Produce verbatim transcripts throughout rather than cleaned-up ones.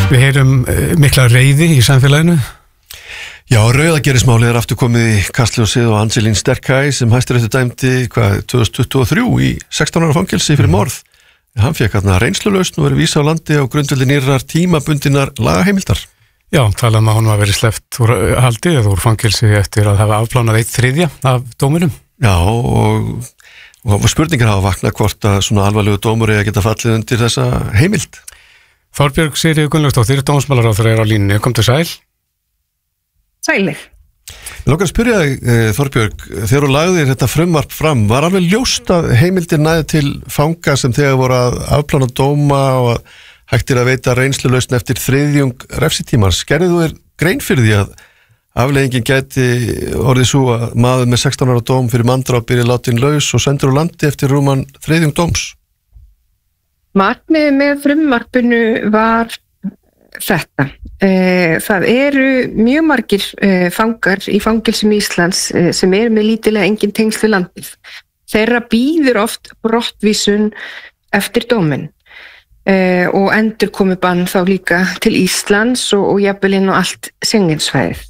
Við heyrum mikla reiði í samfélaginu. Já, rauðagerðismálið er aftur komið í kastljósið og Angelín Sterkæ sem Hæstiréttur dæmdi hvað, tvö þúsund tuttugu og þrjú í sextán ára fangelsi fyrir morð. Hann fékk hérna reynslulausn og verið vísa á landi á grundvelli nýrrar tímabundinnar lagaheimildar. Já, talað um að hún var verið sleppt úr haldi eða úr fangelsi eftir að hafa afplánað eitt þriðja af dóminum. Já, og, og spurningar hafa vaknað hvort að svona alvarlegu dómur eigi að geta fallið undir þessa heimild. Þorbjörg Sigríður Gunnlaugsdóttir, dómsmálaráðherra er á línunni. Komdu sæl. Sælir. Ég langar að spyrja þig, eh, Þorbjörg, þegar þú lagðir þetta frumvarp fram, var alveg ljóst að heimildir næði til fanga sem þegar voru að afplána dóma og að hægtir að veita reynslulausn eftir þriðjung refsitímans? Gerðir þú þér grein fyrir því að afleiðingin gæti orðið svo að maður með sextán ára dóm fyrir manndráp byrja látin laus og sendur úr landi eftir rúman þriðjung dóms? Markmiðið með frumvarpinu var þetta. Það eru mjög margir fangar í fangelsum Íslands sem eru með lítilega engin tengsl við landið. Þeirra býður oft brottvísun eftir dóminn og endurkomubann þá líka til Íslands og, og jafnvel inn á allt Schengensvæðið.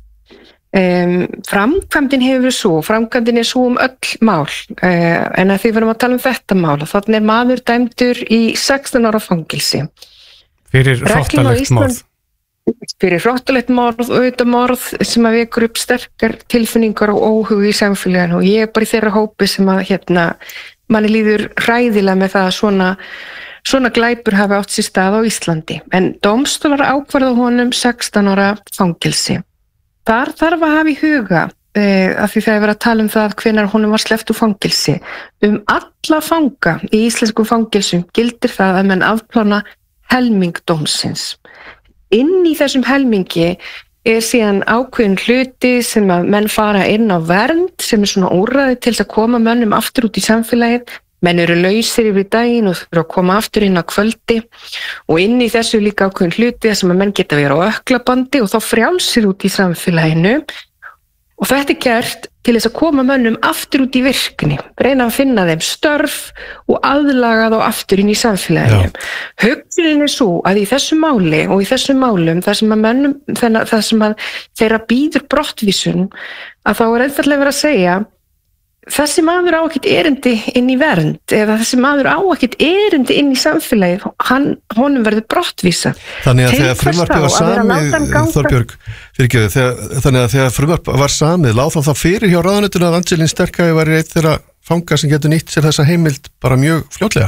Um, framkvæmdin hefur svo, framkvæmdin er svo um öll mál, uh, en að því við erum að tala um þetta mál, þannig er maður dæmdur í sextán ára fangelsi. Fyrir hróttalegt morð. Fyrir hróttalegt morð og auðvitað morð sem að vekur upp sterkar tilfinningar og óhug í samfélaginu og ég er bara í þeirra hópi sem að hérna, manni líður hræðilega með það að svona, svona glæpur hafi átt sér stað á Íslandi. En dómstólar ákvarða honum sextán ára fangelsi. Þar þarf að hafa í huga, eh, af því það er verið að tala um það hvenær honum var sleppt úr fangelsi. Um alla fanga í íslenskum fangelsum gildir það að menn afplána helming dómsins. Inn í þessum helmingi er síðan ákveðin hluti sem að menn fara inn á vernd sem er svona úrræði til þess að koma mönnum aftur út í samfélagið. Menn eru lausir yfir daginn og þurfa að koma aftur inn á kvöldi og inn í þessu líka ákveðin hluti sem að menn geta verið á ökklabandi og þá frjálsir út í samfélaginu og þetta er gert til þess að koma mönnum aftur út í virkni, reyna að finna þeim störf og aðlaga þá aftur inn í samfélaginu. Hugsunin er svo að í þessu máli og í þessum málum þar sem að mönnum, þar sem að þeirra býður brottvísun að þá er einfaldlega verið að segja þessi maður á ekkert erindi inn í vernd eða þessi maður á ekkert erindi inn í samfélagið, hann, honum verður brottvísa. Þannig að þegar frumvarpið var samið, Þorbjörg, fyrirgefðu, þegar, þannig að þegar frumvarpið var samið, láð þá fyrir hjá ráðuneytinu að Angelín Sterkæ var eitt þeirra fanga sem getur nýtt sér þessa heimild bara mjög fljótlega?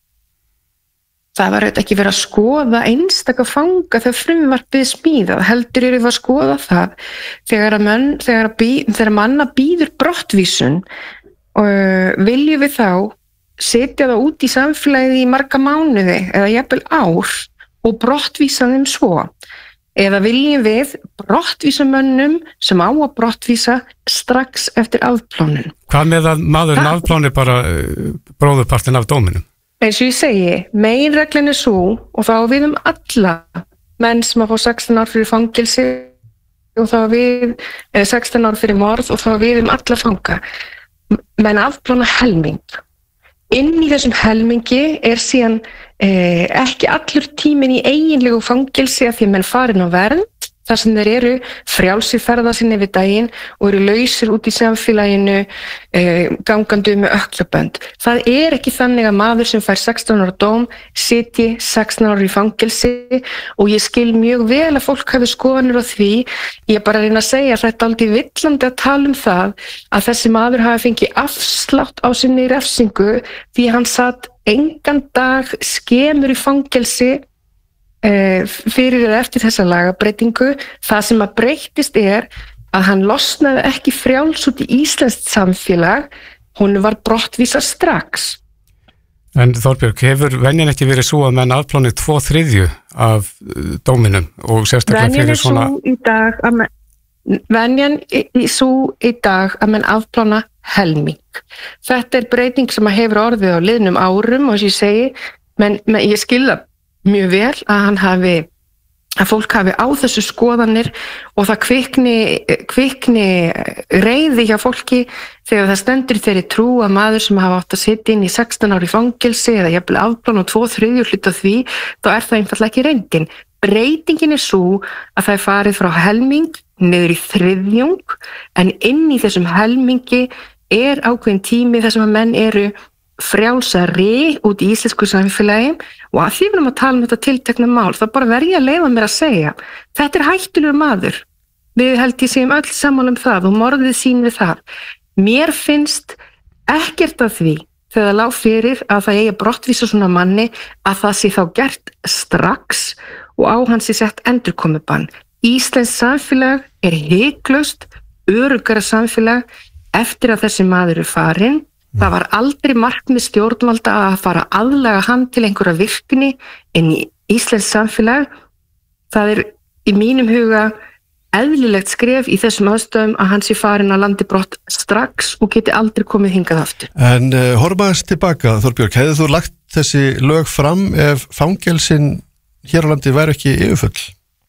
Það var auðvitað ekki verið að skoða einstaka fanga þegar frumvarpið smíðað, heldur eru við að skoða það þegar að menn, þegar að bí, þegar manna býður brottvísun og viljum við þá setja það út í samfélagið í marga mánuði eða jafnvel ár og brottvísa þeim svo. Eða viljum við brottvísa mönnum sem á að brottvísa strax eftir afplánun. Hvað með að maðurinn afpláni bara bróðurpartin af dóminum? Eins og ég segi, meginreglin er svo og þá við um alla menn sem að fá sextán ár fyrir fangelsi og þá við eh, sextán ár fyrir morð og þá við um alla fanga. Menn afplána helming. Inn í þessum helmingi er síðan eh, ekki allur tíminn í eiginlegu fangelsi að því að menn farin á vernd þar sem þeir eru frjálsir ferða sinni við daginn og eru lausir út í samfélaginu eh, gangandi með ökklabönd. Það er ekki þannig að maður sem fær sextán ára dóm sitji sextán ára í fangelsi og ég skil mjög vel að fólk hafi skoðanir á því. Ég er bara að reyna að segja að þetta er aldrei villandi að tala um það að þessi maður hafi fengið afslátt á sinni refsingu því hann satt engan dag skemur í fangelsi fyrir eða eftir þessa lagabreitingu. Það sem að breyttist er að hann losnaði ekki frjáls út í íslenskt samfélag, hún var brottvísa strax. En Þorbjörg, hefur venjan ekki verið svo að menn afpláni tvo þriðju af dóminum og sérstaklega fyrir svona... Venjan er svo í dag að menn afplána helming. Þetta er breyting sem að hefur orðið á liðnum árum og sem ég segi, menn, menn ég skilða mjög vel að hann hafi, að fólk hafi á þessu skoðanir og það kvikni, kvikni reiði hjá fólki þegar það stendur þeirri trú að maður sem hafa átt að sitja inn í sextán ára í fangelsi eða jafnvel afplán og tvo þriðju hluta því, þá er það einfaldlega ekki reyndin. breytingin er svo að það er farið frá helming niður í þriðjung, en inn í þessum helmingi er ákveðin tími þar sem að menn eru frjálsari út í íslensku samfélagi, og að því við erum að tala um þetta tiltekna mál, þá bara verð ég að leyfa mér að segja, þetta er hættulegur maður. Við held ég segjum öll sammála um það og morðið sín við það. Mér finnst ekkert af því þegar það lá fyrir að það eigi að brottvísa svona manni að það sé þá gert strax og á hans sé sett endurkomubann. Íslenskt samfélag er hiklaust, öruggara samfélag eftir að þessi maður er farinn. Það var aldrei markmið stjórnvalda að fara að aðlaga hann til einhverja virkni inn í íslenskt samfélag. Það er í mínum huga eðlilegt skref í þessum aðstöðum að hann sé farin að landi brott strax og geti aldrei komið hingað aftur. En uh, horfaðist tilbaka, Þorbjörg, hefði þú lagt þessi lög fram ef fangelsin hér á landi væri ekki yfirfull?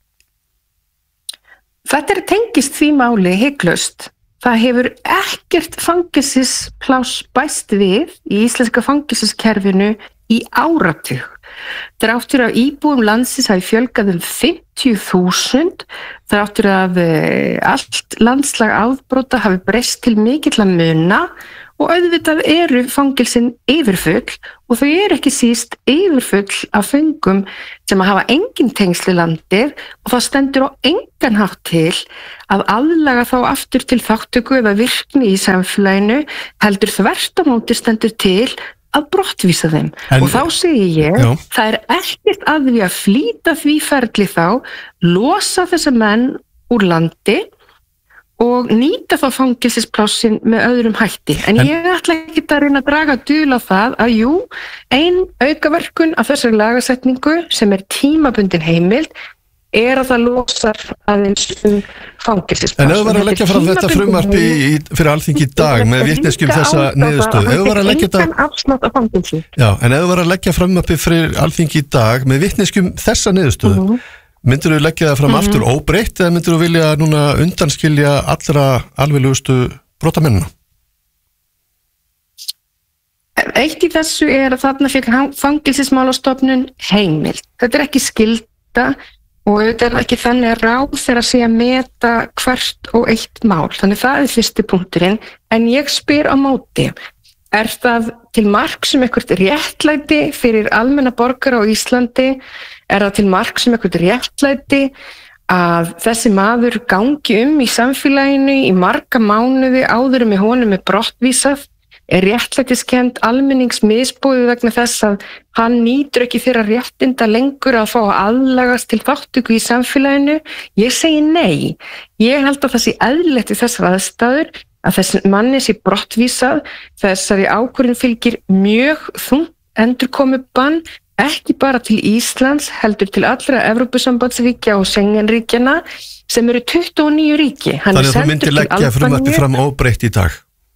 Þetta er tengist því máli hiklaust. Það hefur ekkert fangelsisplás bæst við í íslenska fangelsiskerfinu í áratug. Þráttur af íbúum landsins hafi fjölgað um fimmtíu þúsund, þráttur af allt landslag afbrota hafi breyst til mikilla muna, og auðvitað eru fangelsin yfirfull, og þau eru ekki síst yfirfull af föngum sem að hafa engin tengsl í landið, og það stendur á engan hátt til að aðlaga þá aftur til þáttöku eða virkni í samfélaginu, heldur þvert á móti stendur til að brottvísa þeim. En, og þá segi ég, já. Það er ekkert að því að flýta því ferli þá, losa þessa menn úr landi og nýta þá fangelsisplássin með öðrum hætti. En, en ég ætla ekki að reyna að draga dul á það að jú, ein aukaverkun af þessari lagasetningu sem er tímabundin heimild er að það losar aðeins um fangelsisplássin. En ef þú var að leggja fram þetta frumvarp í, í, fyrir Alþingi í dag með vitneskju um þessa niðurstöðu, ef þú var að leggja þetta, já, en ef þú var að leggja frumvarp fyrir Alþingi í dag með vitneskju um þessa niðurstöðu, mm -hmm. myndir þú leggja það fram mm-hmm. aftur óbreytt eða myndir þú vilja núna undanskilja allra alveglegustu brotamennina? Eitt í þessu er að þarna fékk Fangelsismálastofnun heimild. Þetta er ekki skylda og þetta er ekki þannig að ráð þeirra sé að meta hvert og eitt mál. Þannig það er fyrsti punkturinn, en ég spyr á móti, er það til marks um eitthvað réttlæti fyrir almenna borgara á Íslandi? Er það til marks um eitthvað réttlæti að þessi maður gangi um í samfélaginu í marga mánuði áður með honum er brottvísað? Er réttlætiskennd almenningsmisboðið vegna þess að hann nýtur ekki þeirra réttinda lengur að fá að aðlagast til þáttöku í samfélaginu? Ég segi nei. Ég held að það sé eðlilegt í þessar aðstæður að þessi manni sé brottvísað. Þessari ákvörðun fylgir mjög þungt endurkomubann, ekki bara til Íslands, heldur til allra Evrópusambandsríkja og Schengenríkjana sem eru tuttugu og níu ríki. Þannig að þú myndir leggja frumvarpi fram óbreytt í dag?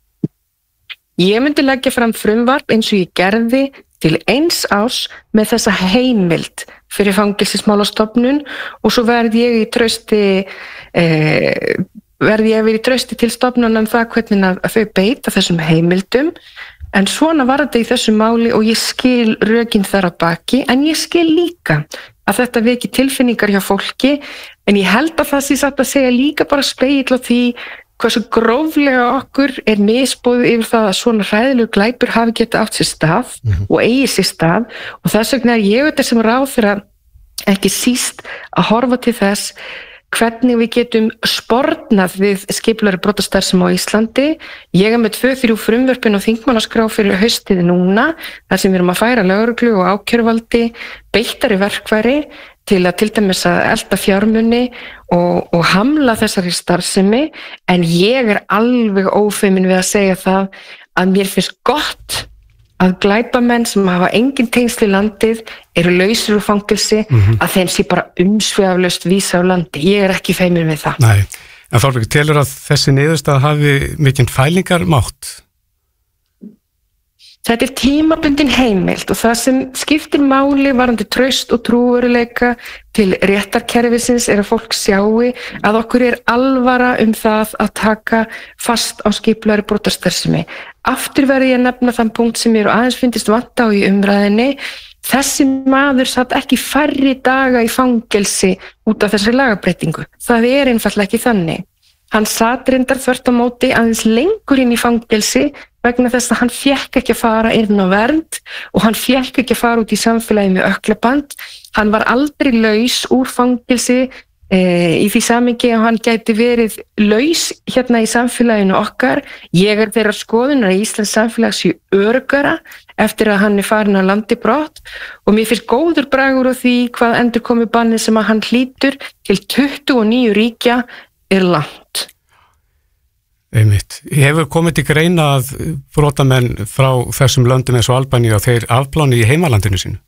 Ég myndi leggja fram frumvarp eins og ég gerði til eins árs með þessa heimild fyrir Fangelsismálastofnun, og svo verði ég í trausti eh, verði ég verið í trausti til stofnunum um það hvernig að, að þau beita þessum heimildum. En svona var þetta í þessu máli og ég skil rökin þar að baki, en ég skil líka að þetta veki tilfinningar hjá fólki, en ég held að það sé satt að segja líka bara spegill á því hversu gróflega okkur er misboðið yfir það að svona hræðilegu glæpur hafi geta átt sér stað mm-hmm. og eigi sér stað, og þess vegna er ég þetta sem ráðherra ekki síst að horfa til þess hvernig við getum spornað við skipulagðri brotastarfsemi á Íslandi. Ég er með tvö þrjú frumvörpin og þingmannaskrá fyrir haustið núna, þar sem við erum að færa lögreglu og ákæruvaldi beittari verkfæri til að til dæmis að elta fjármuni og, og hamla þessari starfsemi, en ég er alveg ófeimin við að segja það að mér finnst gott að glæpamenn sem hafa engin tengsl í landið eru lausir úr fangelsi, mm-hmm. að þeim sé bara umsvifalaust vísa á landi. Ég er ekki feimin við það. Nei, en Þorbjörg, telur að þessi niðurstaða hafi mikinn fælingarmátt? Þetta er tímabundin heimild og það sem skiptir máli varðandi traust og trúveruleika til réttarkerfisins er að fólk sjái að okkur er alvara um það að taka fast á skipulagðri brotastarfsemi. Aftur verði ég að nefna þann punkt sem ég aðeins fyndist vanta á í umræðinni. Þessi maður satt ekki færri daga í fangelsi út af þessari lagabreytingu. Það er einfaldlega ekki þannig. Hann sat reyndar þvert á móti aðeins lengur inn í fangelsi vegna þess að hann fékk ekki að fara inn á vernd og hann fékk ekki að fara út í samfélagi með ökklaband. Hann var aldrei laus úr fangelsi e, í því samhengi að hann gæti verið laus hérna í samfélaginu okkar. Ég er þeirra skoðunar að Íslands samfélag sé öruggara eftir að hann er farin á landi brott og mér finnst góður bragur á því hvað endurkomi bannið sem að hann hlýtur til tuttugu og níu ríkja er langt. Einmitt. Hefur komið til greina að brotamenn frá þessum löndum eins og Albaníu og þeir afpláni í heimalandinu sínu?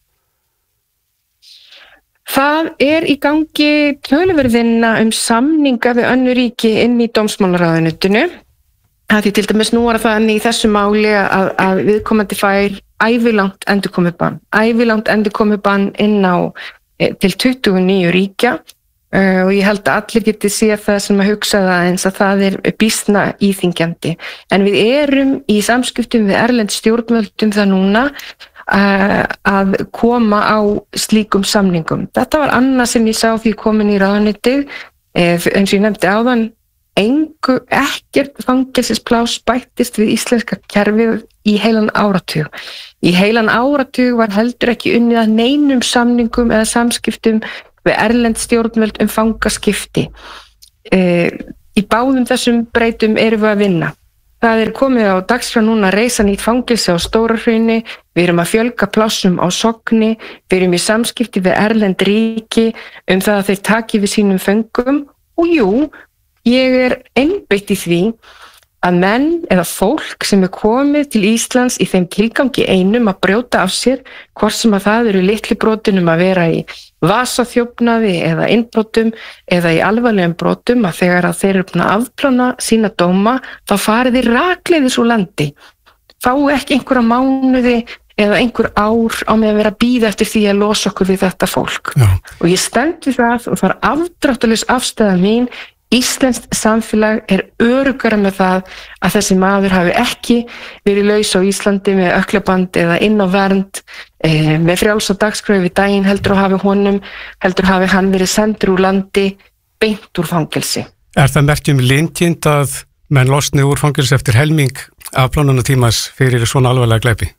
Það er í gangi töluverðinna um samninga við önnur ríki inn í dómsmálaráðuneytinu. Það er til dæmis nú er það í þessu máli að, að viðkomandi fær ævilangt endurkomubann. Ævilangt endurkomubann inn á til tuttugu og níu ríkja. Uh, og ég held að allir geti séð það sem að hugsa það eins að það er býsna íþyngjandi. En við erum í samskiptum við erlend stjórnvöldum það núna uh, að koma á slíkum samningum. Þetta var annað sem ég sá því komin í ráðuneytið, uh, eins og ég nefndi áðan, engu ekkert fangelsisplás bættist við íslenska kerfið í heilan áratug. Í heilan áratug var heldur ekki unnið að neinum samningum eða samskiptum við erlend stjórnvöld um fangaskipti. E, í báðum þessum breytum erum við að vinna. Það er komið á dagskrá núna að reisa nýtt fangelsi á Stórahrauni, við erum að fjölga plássum á Sogni, við erum í samskipti við erlend ríki um það að þeir taki við sínum föngum og jú, ég er einbeitt í því að menn eða fólk sem er komið til Íslands í þeim tilgangi einum að brjóta af sér, hvort sem að það eru litli brotin um að vera í vasaþjófnaði eða innbrotum eða í alvarlegum brotum, að þegar að þeir eru búin að afplána sína dóma, þá farið þeir rakleiðis úr landi. Fáu ekki einhverja mánuði eða einhver ár á með að vera að bíða eftir því að losa okkur við þetta fólk. Já. Og ég stend við það og það er afdráttarlaus afstæða mín. Íslenskt samfélag er öruggara með það að þessi maður hafi ekki verið laus á Íslandi með ökklaband eða inn á vernd e, með frjálsa dagskrá við daginn heldur að hafi honum, heldur hafi hann verið sendur úr landi beint úr fangelsi. Er það merkjum linkind að menn losni úr fangelsi eftir helming afplánunatímas fyrir svona alvarlega glæpi?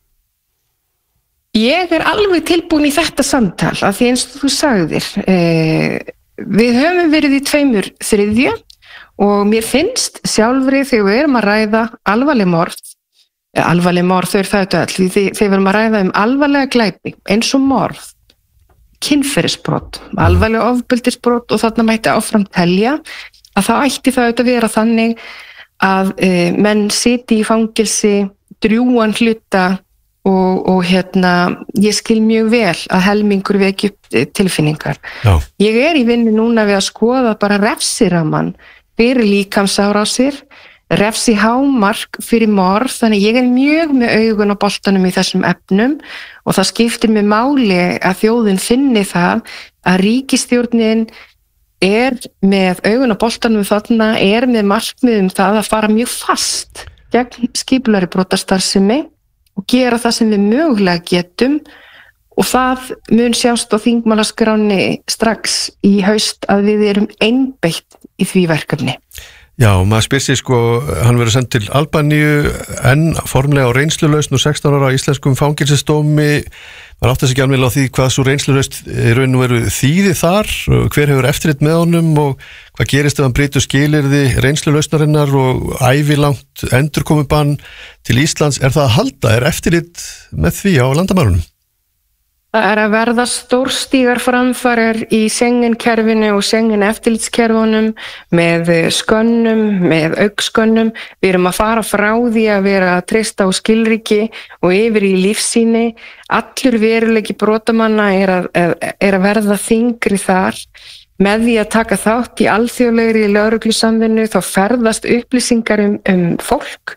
Ég er alveg tilbúin í þetta samtal af því eins og þú sagðir e, við höfum verið í tveimur þriðja og mér finnst sjálfri þegar við erum að ræða alvarleg morð, alvarleg morð þau er það öll, þegar við erum að ræða um alvarlega glæpi eins og morð, kynferðisbrot, alvarleg ofbeldisbrot og þarna mætti áfram telja að það ætti það auðvitað vera þannig að e, menn siti í fangelsi drjúgan hluta Og, og hérna, ég skil mjög vel að helmingur veki upp tilfinningar. Já. Ég er í vinnu núna við að skoða bara refsiramann fyrir líkamsárásir, refsi hámark fyrir morð, þannig ég er mjög með augun á boltanum í þessum efnum og það skiptir mig máli að þjóðin finni það að ríkisstjórnin er með augun á boltanum þarna, er með markmiðum það að fara mjög fast gegn skipulagðri brotastarfsemi og gera það sem við mögulega getum og það mun sjást á þingmálaskránni strax í haust að við erum einbeitt í því verkefni. Já, maður spyr sig sko, hann verður sendt til Albaníu en formlega á reynslulausn og sextán ára íslenskum fangelsisdómi. Maður átti sig alveg á því hvað svo reynslulausn í raun og veru þýði þar, hver hefur eftirlit með honum og hvað gerist ef hann breytur skilyrði reynslulausnarinnar og ævilangt endurkomubann til Íslands. Er það að halda? Er eftirlit með því á landamærunum? Það er að verða stórstígar framfarir í Schengen-kerfinu og Schengen-eftirlitskerfunum með skönnum, með augskönnum. Við erum að fara frá því að vera að treysta á skilríki og yfir í lífsýni. Allur veruleiki brotamanna er að, er að verða þyngri þar. Með því að taka þátt í alþjóðlegri lögreglusamvinnu þá ferðast upplýsingar um, um fólk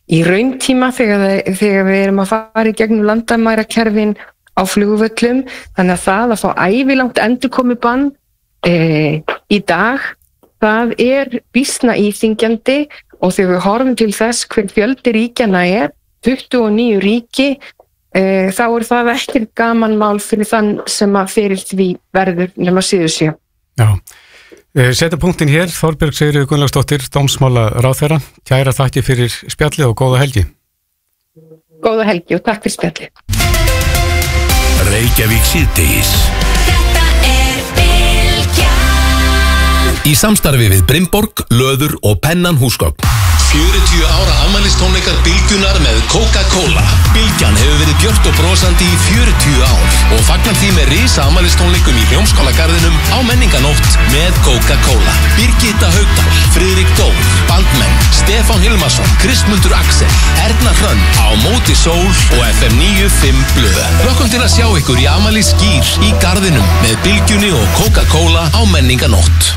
í rauntíma þegar, þegar við erum að fara í gegnum landamærakerfin á flugvöllum, þannig að það að fá ævilangt endurkomubann e, í dag, það er býsna íþyngjandi og þegar við horfum til þess hver fjöldi ríkjana er, tuttugu og níu ríki, e, þá er það ekkert gaman mál fyrir þann sem að fyrir því verður nema síður sé. Já. Seta punktin hér, Þorbjörg Sigríður Gunnlaugsdóttir, dómsmála ráðherra. Kæra þakki fyrir spjallið og góða helgi. Góða helgi og takk fyrir spjallið. Reykjavík síðdegis. Þetta er Bylgjan. Í samstarfi við Brimborg, Löður og Pennan húsgögn. fjörutíu ára afmælistónleikar Bylgjunar með Coca-Cola. Bylgjan hefur verið björt og brosandi í fjörutíu ár og fagnar því með risa afmælistónleikum í Hljómskálagarðinum á menninganótt með Coca-Cola. Birgitta Haugdal, Friðrik Dór, Bandmenn, Stefán Hilmarsson, Kristmundur Axel, Erna Hrönn, Á móti sól og F M níu fimm blöð. Hlökkum til að sjá ykkur í afmælis skýr í garðinum með Bylgjunni og Coca-Cola á menninganótt.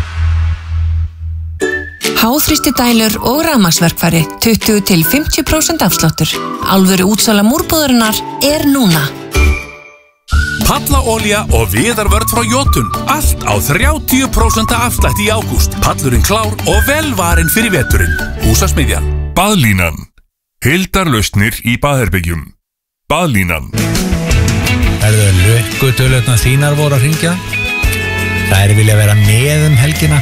Háþrýstidælur og rafmagnsverkfæri tuttugu til fimmtíu prósent afsláttur. Alvöru útsala múrbúðarinnar er núna. Pallaolía og viðarvörn frá Jotun. Allt á þrjátíu prósent afslætti í ágúst. Pallurinn klár og velvarinn fyrir veturinn. Húsasmiðjan. Baðlínan. Hildarlausnir í baðherbyggjum. Baðlínan. Erðu lukkutölurnar þínar voru að hringja? Þær vilja vera með um helgina.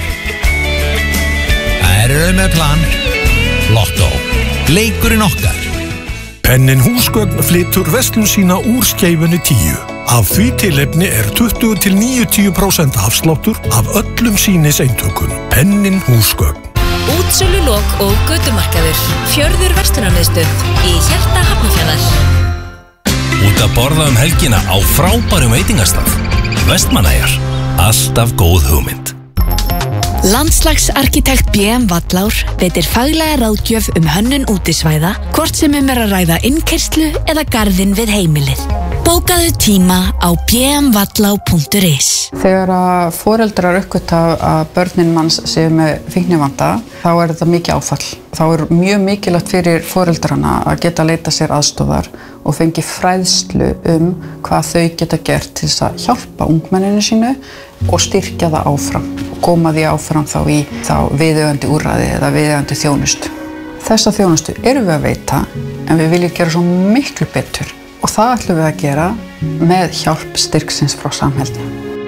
Þær eru með plan. Lotto. Leikurinn okkar. Pennin húsgögn flytur verslun sína úr Skeifunni tíu. Af því tilefni er tuttugu til níutíu prósent afsláttur af öllum sýniseintökum. Pennin húsgögn. Útsölulok og götumarkaður. Fjörður verslunarmiðstöð í hjarta Hafnarfjarðar. Út að borða um helgina á frábærum veitingastað. Vestmannaeyjar. Alltaf góð hugmynd. Landslagsarkitekt B M Vallár veitir faglega ráðgjöf um hönnun útisvæða, hvort sem um er að ræða innkeyrslu eða garðinn við heimilið. Bókaðu tíma á b m vallá punktur is. Þegar að foreldrar uppgöta að börnin manns séu með fíknivanda, þá er þetta mikið áfall. Þá er mjög mikilvægt fyrir foreldrana að geta leita sér aðstofar og fengi fræðslu um hvað þau geta gert til þess að hjálpa ungmenninu sínu og styrkja það áfram og koma því áfram þá í þá viðeigandi úrræði eða viðeigandi þjónustu. Þessa þjónustu erum við að veita en við viljum gera svo miklu betur og það ætlum við að gera með hjálp styrksins frá samhælni.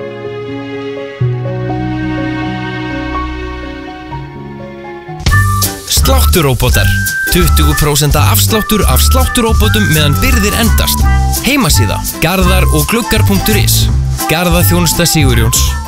Slátturóbotar. tuttugu prósent afsláttur af slátturóbotum meðan birgðir endast. Heimasíða garðar og gluggar punktur is. Garðaþjónusta Sigurjóns.